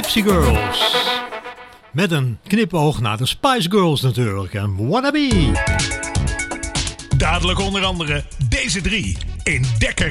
Gypsy Girls. Met een knipoog naar de Spice Girls natuurlijk. En Wannabe. Dadelijk onder andere deze drie in Dekker